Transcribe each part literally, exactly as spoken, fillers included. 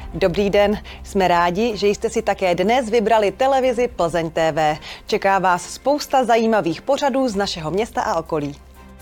Dobrý den, jsme rádi, že jste si také dnes vybrali televizi Plzeň T V. Čeká vás spousta zajímavých pořadů z našeho města a okolí.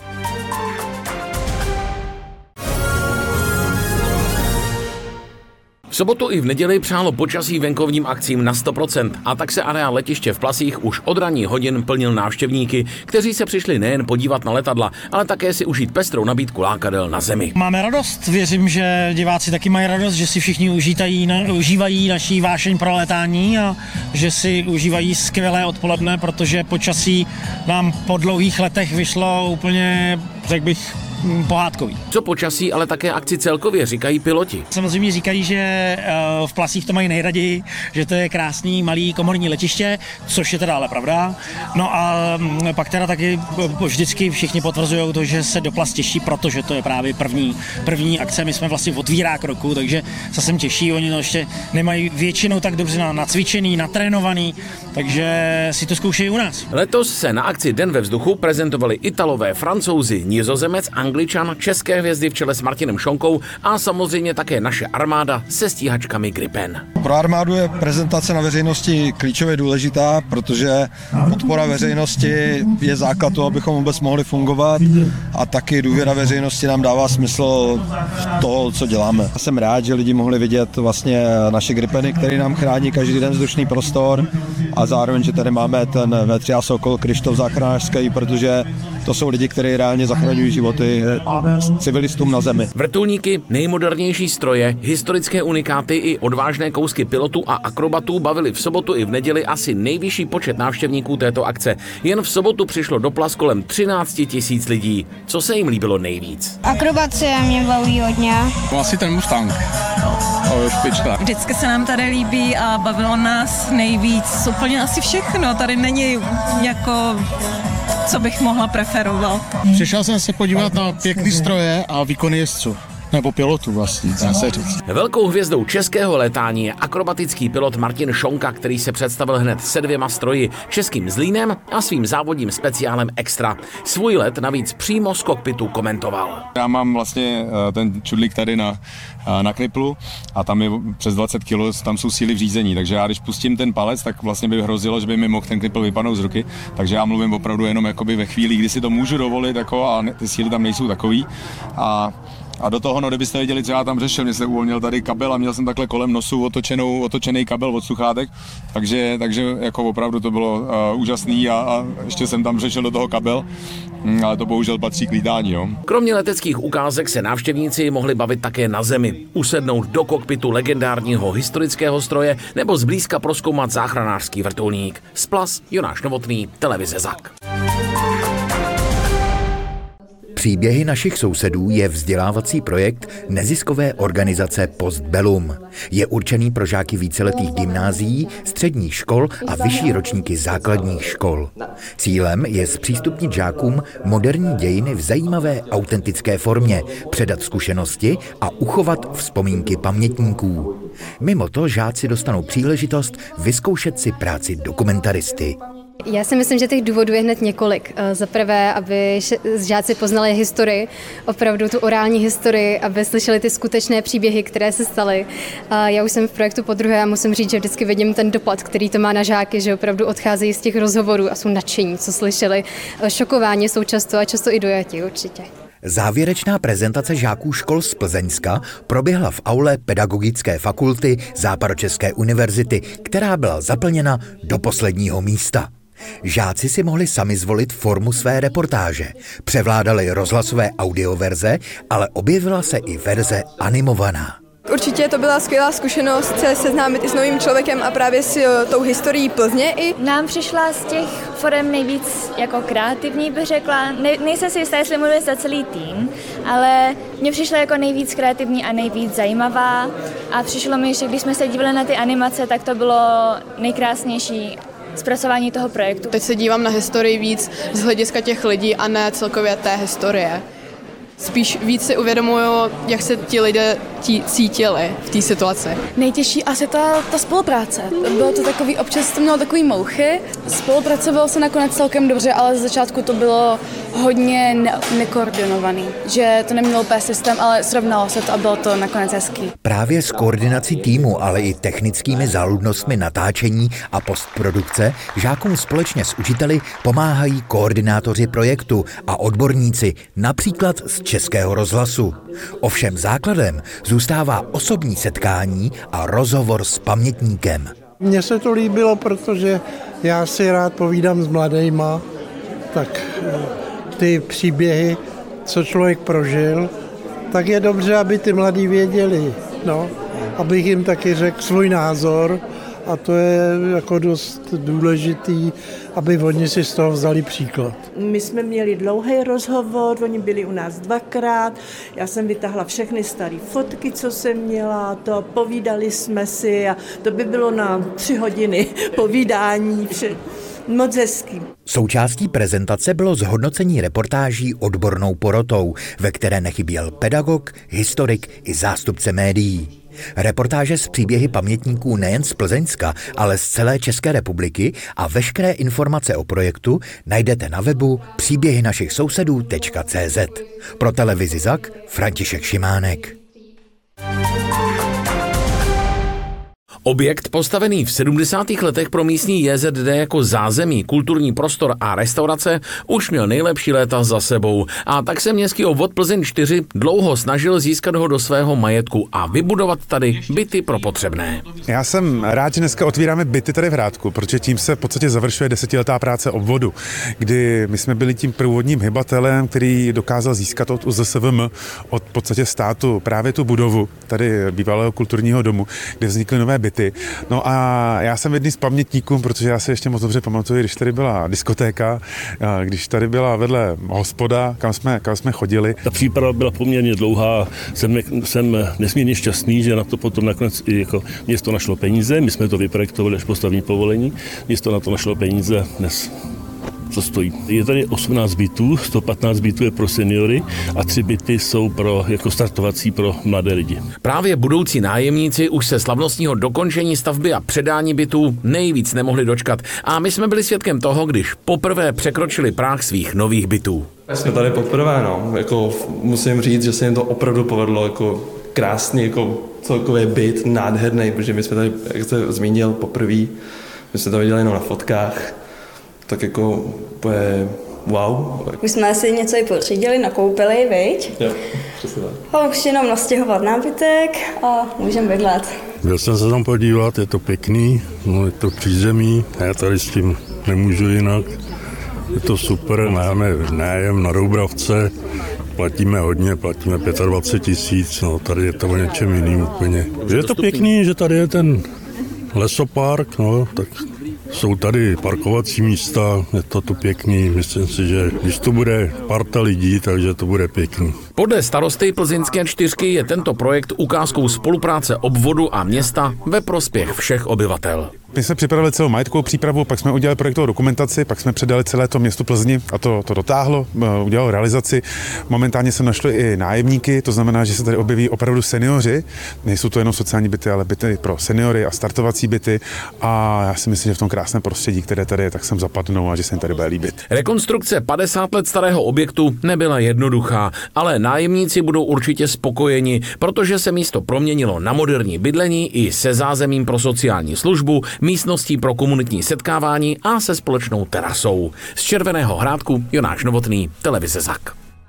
V sobotu i v neděli přálo počasí venkovním akcím na sto procent a tak se areál letiště v Plasích už od ranních hodin plnil návštěvníky, kteří se přišli nejen podívat na letadla, ale také si užít pestrou nabídku lákadel na zemi. Máme radost, věřím, že diváci taky mají radost, že si všichni užívají, na, užívají naší vášeň pro létání a že si užívají skvělé odpoledne, protože počasí nám po dlouhých letech vyšlo úplně, řekl bych, pohádkový. Co počasí, ale také akci celkově, říkají piloti. Samozřejmě říkají, že v Plasích to mají nejraději, že to je krásný malý komorní letiště, což je teda ale pravda. No a pak teda taky vždycky všichni potvrzují to, že se do Plas těší, protože to je právě první, první akce. My jsme vlastně v otvírák roku, takže se sem těší. Oni to ještě nemají většinou tak dobře nacvičený, natrénovaný, takže si to zkoušejí u nás. Letos se na akci Den ve vzduchu prezentovali Italové, Francouzi, Nizozemec, Angličan, české hvězdy v čele s Martinem Šonkou a samozřejmě také naše armáda se stíhačkami Gripen. Pro armádu je prezentace na veřejnosti klíčově důležitá, protože podpora veřejnosti je základ toho, abychom vůbec mohli fungovat a taky důvěra veřejnosti nám dává smysl toho, co děláme. Já jsem rád, že lidi mohli vidět vlastně naše Gripeny, které nám chrání každý den vzdušný prostor a zároveň, že tady máme ten vé tři á Sokol, Kryštof záchranářský, protože to jsou lidi, kteří reálně zachraňují životy civilistům na zemi. Vrtulníky, nejmodernější stroje, historické unikáty i odvážné kousky pilotů a akrobatů bavili v sobotu i v neděli asi nejvyšší počet návštěvníků této akce. Jen v sobotu přišlo do Plas kolem třináct tisíc lidí. Co se jim líbilo nejvíc? Akrobacie mě baví hodně. Asi ten Mustang. O, špička. Vždycky se nám tady líbí a bavilo nás nejvíc. Úplně asi všechno. Tady není jako co bych mohla preferovat. Přišel jsem se podívat na pěkný stroje a výkony jezdců. Nebo pilotů vlastně, dá se říct. Velkou hvězdou českého létání je akrobatický pilot Martin Šonka, který se představil hned se dvěma stroji, českým Zlínem a svým závodním speciálem Extra. Svůj let navíc přímo z kokpitu komentoval. Já mám vlastně ten čudlík tady na, na kniplu a tam je přes dvacet kilo, tam jsou síly v řízení, takže já když pustím ten palec, tak vlastně by hrozilo, že by mi mohl ten knipl vypadnout z ruky, takže já mluvím opravdu jenom jakoby ve chvíli, kdy si to můžu dovolit jako, a ty síly tam nejsou takový. A A do toho, no, kdybyste viděli, co já tam řešil, mě se uvolnil tady kabel a měl jsem takhle kolem nosu otočenou, otočený kabel od sluchátek, takže, takže jako opravdu to bylo uh, úžasný a, a ještě jsem tam řešil do toho kabel, mm, ale to bohužel patří k lítání. Jo. Kromě leteckých ukázek se návštěvníci mohli bavit také na zemi, usednout do kokpitu legendárního historického stroje nebo zblízka prozkoumat záchranářský vrtulník. Z Plas Jonáš Novotný, televize Zak. Příběhy našich sousedů je vzdělávací projekt neziskové organizace Postbellum. Je určený pro žáky víceletých gymnázií, středních škol a vyšší ročníky základních škol. Cílem je zpřístupnit žákům moderní dějiny v zajímavé autentické formě, předat zkušenosti a uchovat vzpomínky pamětníků. Mimo to žáci dostanou příležitost vyzkoušet si práci dokumentaristy. Já si myslím, že těch důvodů je hned několik. Za prvé, aby žáci poznali historii, opravdu tu orální historii, aby slyšeli ty skutečné příběhy, které se staly. Já už jsem v projektu podruhé a musím říct, že vždycky vidím ten dopad, který to má na žáky, že opravdu odcházejí z těch rozhovorů a jsou nadšení, co slyšeli. Šokováni jsou často a často i dojatí určitě. Závěrečná prezentace žáků škol z Plzeňska proběhla v aule Pedagogické fakulty Západočeské univerzity, která byla zaplněna do posledního místa. Žáci si mohli sami zvolit formu své reportáže. Převládaly rozhlasové audioverze, ale objevila se i verze animovaná. Určitě to byla skvělá zkušenost se seznámit i s novým člověkem a právě s tou historií Plzně. I nám přišla z těch forem nejvíc jako kreativní, bych řekla. Ne, nejsem si jistá, jestli mluvím za celý tým, ale mně přišla jako nejvíc kreativní a nejvíc zajímavá. A přišlo mi, že když jsme se dívali na ty animace, tak to bylo nejkrásnější zpracování toho projektu. Teď se dívám na historii víc z hlediska těch lidí a ne celkově té historie. Spíš víc si uvědomuju, jak se ti lidé tí, cítili v té situaci. Nejtěžší asi ta, ta spolupráce. Bylo to takový, občas to mělo takový mouchy. Spolupracovalo se nakonec celkem dobře, ale z začátku to bylo hodně ne- nekoordinovaný, že to nemělo úplně systém, ale srovnalo se to a bylo to nakonec hezký. Právě s koordinací týmu, ale i technickými záludnostmi natáčení a postprodukce žákům společně s učiteli pomáhají koordinátoři projektu a odborníci, například z Českého rozhlasu. Ovšem základem zůstává osobní setkání a rozhovor s pamětníkem. Mně se to líbilo, protože já si rád povídám s mladejma, tak ty příběhy, co člověk prožil, tak je dobře, aby ty mladí věděli, no, abych jim taky řekl svůj názor a to je jako dost důležitý, aby oni si z toho vzali příklad. My jsme měli dlouhý rozhovor, oni byli u nás dvakrát, já jsem vytáhla všechny staré fotky, co jsem měla, to povídali jsme si a to by bylo na tři hodiny povídání, vše. Moc hezký. Součástí prezentace bylo zhodnocení reportáží odbornou porotou, ve které nechyběl pedagog, historik i zástupce médií. Reportáže s příběhy pamětníků nejen z Plzeňska, ale z celé České republiky a veškeré informace o projektu najdete na webu příběhy našich sousedů tečka cé zet. Pro televizi Zak František Šimánek. Objekt postavený v sedmdesátých letech pro místní J Z D jako zázemí, kulturní prostor a restaurace už měl nejlepší léta za sebou. A tak se městský obvod Plzeň čtyři dlouho snažil získat ho do svého majetku a vybudovat tady byty pro potřebné. Já jsem rád, že dneska otvíráme byty tady v Hrádku, protože tím se v podstatě završuje desetiletá práce obvodu, kdy my jsme byli tím průvodním hybatelem, který dokázal získat od U Z S V M, od v podstatě státu právě tu budovu tady bývalého kulturního domu, kde vznikly nové byty. No a já jsem jedný z pamětníků, protože já si ještě moc dobře pamatuju, když tady byla diskotéka, když tady byla vedle hospoda, kam jsme, kam jsme chodili. Ta příprava byla poměrně dlouhá, jsem, jsem nesmírně šťastný, že na to potom nakonec i jako město našlo peníze, my jsme to vyprojektovali až postavní povolení, město na to našlo peníze dnes. Co stojí. Je tady osmnáct bytů, sto patnáct bytů je pro seniory a tři byty jsou pro, jako startovací pro mladé lidi. Právě budoucí nájemníci už se slavnostního dokončení stavby a předání bytů nejvíc nemohli dočkat a my jsme byli svědkem toho, když poprvé překročili práh svých nových bytů. Jsme tady poprvé, no. Jako, musím říct, že se jim to opravdu povedlo, jako krásný, jako celkový byt, nádherný, protože my jsme tady, jak jste zmínil, poprvé, my jsme to viděli jenom na fotkách, tak jako úplně wow. Už jsme si něco i pořídili, nakoupili, viď? Jo, přesně tak. A už jenom nastěhovat nábytek a můžeme bydlet. Byl jsem se tam podívat, je to pěkný, no je to přízemí, já tady s tím nemůžu jinak. Je to super, máme nájem na Doubravce, platíme hodně, platíme dvacet pět tisíc, no tady je to o něčem jiným úplně. Je to pěkný, že tady je ten lesopark, no tak jsou tady parkovací místa, je to tu pěkný, myslím si, že když to bude parta lidí, takže to bude pěkný. Podle starosty Plzeňské čtyřky je tento projekt ukázkou spolupráce obvodu a města ve prospěch všech obyvatel. My jsme připravili celou majetkovou přípravu, pak jsme udělali projektovou dokumentaci, pak jsme předali celé to městu Plzni a to, to dotáhlo, udělalo realizaci. Momentálně se našli i nájemníky, to znamená, že se tady objeví opravdu seniori. Nejsou to jenom sociální byty, ale byty pro seniory a startovací byty. A já si myslím, že v tom krásném prostředí, které tady je, tak sem zapadnou a že se jim tady bude líbit. Rekonstrukce padesát let starého objektu nebyla jednoduchá, ale nájemníci budou určitě spokojeni, protože se místo proměnilo na moderní bydlení i se zázemím pro sociální službu, místností pro komunitní setkávání a se společnou terasou. Z Červeného Hrádku Jonáš Novotný, televize Zak.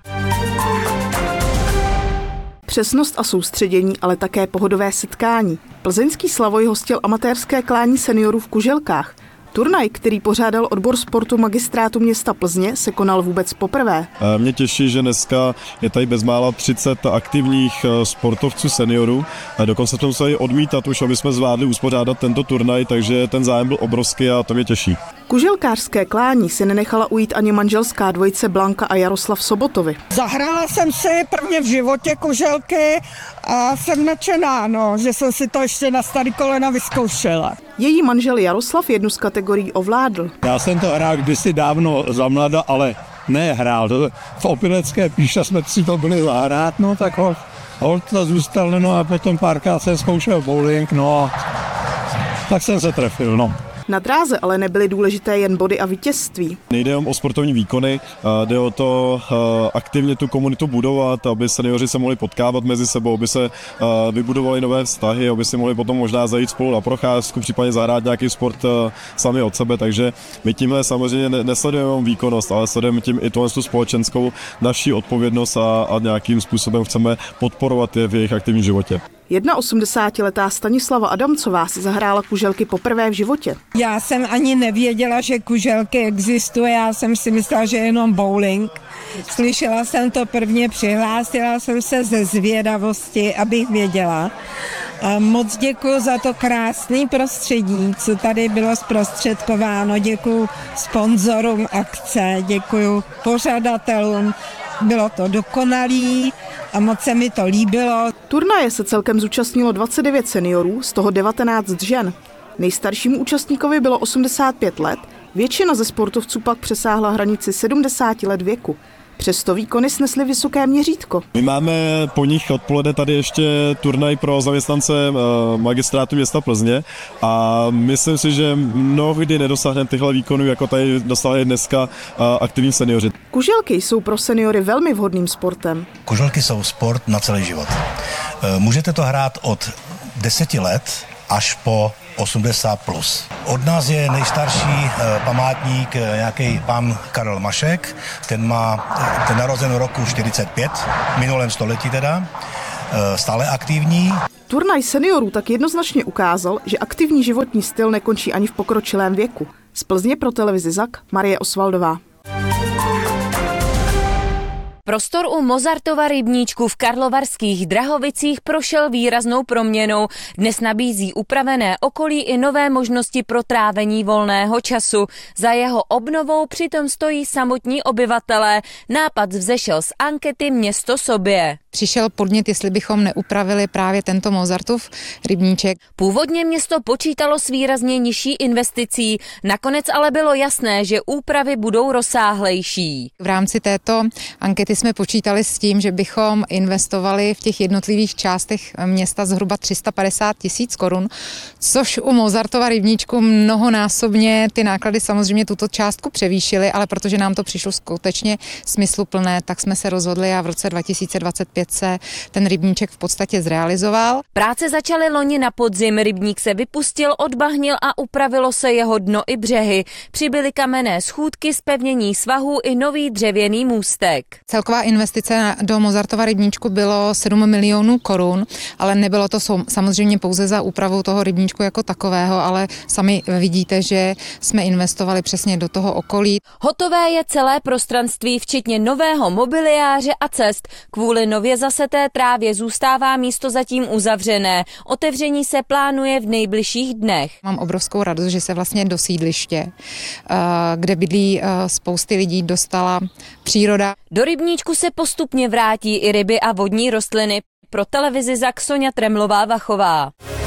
Přesnost a soustředění, ale také pohodové setkání. Plzeňský Slavoj hostil amatérské klání seniorů v Kuželkách. Turnaj, který pořádal odbor sportu magistrátu města Plzně, se konal vůbec poprvé. Mě těší, že dneska je tady bezmála třicet aktivních sportovců seniorů. Dokonce jsme museli odmítat už, aby jsme zvládli uspořádat tento turnaj, takže ten zájem byl obrovský a to mě těší. Kuželkářské klání si nenechala ujít ani manželská dvojice Blanka a Jaroslav Sobotovi. Zahrála jsem si prvně v životě kuželky a jsem nadšená, no, že jsem si to ještě na starý kolena vyzkoušela. Její manžel Jaroslav jednu z kategorií ovládl. Já jsem to hrál kdysi dávno za mlada, ale nehrál. V Opilecké píše jsme si to byli zahrát, no tak holt, holt to zůstal, no a potom párkrát jsem zkoušel bowling, no tak jsem se trefil, no. Na dráze ale nebyly důležité jen body a vítězství. Nejde jen o sportovní výkony, jde o to aktivně tu komunitu budovat, aby seniori se mohli potkávat mezi sebou, aby se vybudovali nové vztahy, aby si mohli potom možná zajít spolu na procházku, případně zahrát nějaký sport sami od sebe, takže my tímhle samozřejmě nesledujeme výkonnost, ale sledujeme tím i tu společenskou naší odpovědnost a, a nějakým způsobem chceme podporovat je v jejich aktivním životě. osmdesátiletá Stanislava Adamcová si zahrála kuželky poprvé v životě. Já jsem ani nevěděla, že kuželky existuje, já jsem si myslela, že je jenom bowling. Slyšela jsem to prvně, přihlásila jsem se ze zvědavosti, abych věděla. A moc děkuji za to krásné prostředí, co tady bylo zprostředkováno. Děkuji sponzorům akce, děkuji pořadatelům. Bylo to dokonalý a moc se mi to líbilo. Turnaje se celkem zúčastnilo dvacet devět seniorů, z toho devatenáct žen. Nejstaršímu účastníkovi bylo osmdesát pět let, většina ze sportovců pak přesáhla hranici sedmdesáti let věku. Přesto výkony snesly vysoké měřítko. My máme po nich odpoledne tady ještě turnaj pro zaměstnance magistrátu města Plzně a myslím si, že mnohdy nedosáhneme tyhle výkonů, jako tady dostali dneska aktivní seniori. Kuželky jsou pro seniory velmi vhodným sportem. Kuželky jsou sport na celý život. Můžete to hrát od deseti let až po osmdesát plus. Od nás je nejstarší e, památník e, nějaký pan Karel Mašek, ten má e, ten narozen roku čtyřicet pět, v minulém století teda, e, stále aktivní. Turnaj seniorů tak jednoznačně ukázal, že aktivní životní styl nekončí ani v pokročilém věku. Z Plzně pro televizi Zak Marie Osvaldová. Prostor u Mozartova rybníčku v Karlovarských Drahovicích prošel výraznou proměnou. Dnes nabízí upravené okolí i nové možnosti pro trávení volného času. Za jeho obnovou přitom stojí samotní obyvatelé. Nápad vzešel z ankety Město sobě. Přišel podnět, jestli bychom neupravili právě tento Mozartov rybníček. Původně město počítalo s výrazně nižší investicí, nakonec ale bylo jasné, že úpravy budou rozsáhlejší. V rámci této ankety jsme počítali s tím, že bychom investovali v těch jednotlivých částech města zhruba tři sta padesát tisíc korun, což u Mozartova rybníčku mnohonásobně ty náklady samozřejmě tuto částku převýšily, ale protože nám to přišlo skutečně smysluplné, tak jsme se rozhodli a v roce dva tisíce dvacet pět se ten rybníček v podstatě zrealizoval. Práce začaly loni na podzim, rybník se vypustil, odbahnil a upravilo se jeho dno i břehy. Přibyly kamenné schůdky, zpevnění svahů i nový dřevěný můstek. Celková investice do Mozartova rybníčku bylo sedm milionů korun, ale nebylo to samozřejmě pouze za úpravu toho rybníčku jako takového, ale sami vidíte, že jsme investovali přesně do toho okolí. Hotové je celé prostranství, včetně nového mobiliáře a cest. Kvůli nově zaseté trávě zůstává místo zatím uzavřené. Otevření se plánuje v nejbližších dnech. Mám obrovskou radost, že se vlastně do sídliště, kde bydlí spousty lidí, dostala příroda. Do rybníčku se postupně vrátí i ryby a vodní rostliny. Pro televizi Zak Soňa Tremlová-Vachová.